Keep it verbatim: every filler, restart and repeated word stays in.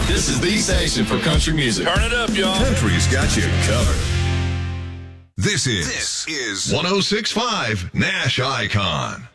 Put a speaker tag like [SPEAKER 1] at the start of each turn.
[SPEAKER 1] This is the station for country music.
[SPEAKER 2] Turn it up, y'all.
[SPEAKER 3] Country's got you covered.
[SPEAKER 4] This is,
[SPEAKER 3] This is
[SPEAKER 4] one oh six point five Nash Icon.